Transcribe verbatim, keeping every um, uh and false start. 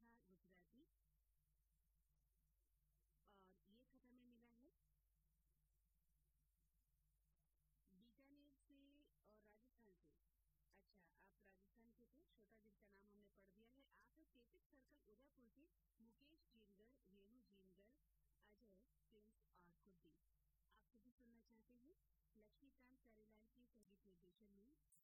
था गुजराती और ये खबर में मिला है बीकानेर से और राजस्थान से। अच्छा, आप राजस्थान के थे। श्रोता जिनका नाम हमने पढ़ दिया है, आप है चेतिक सर्कल उदयपुर के मुकेश जीनगर, रेणु जीनगर, अजय, प्रिंस और कुलदीप। आप सभी सुनना चाहते हैं लक्ष्मीकांत प्यारेलाल की संगीत निर्देशन में